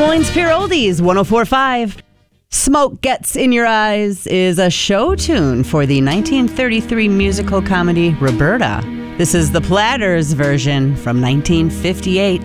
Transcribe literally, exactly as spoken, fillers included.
Moines Pure Oldies, one oh four point five. Smoke Gets in Your Eyes is a show tune for the nineteen thirty-three musical comedy Roberta. This is the Platters version from nineteen fifty-eight.